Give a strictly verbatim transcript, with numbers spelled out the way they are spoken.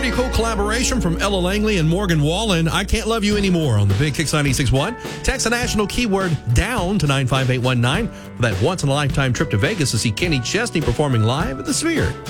pretty cool collaboration from Ella Langley and Morgan Wallen. I Can't Love You Anymore on the Big Kicks ninety-six point one. Text the national keyword down to nine five eight one nine for that once-in-a-lifetime trip to Vegas to see Kenny Chesney performing live at the Sphere.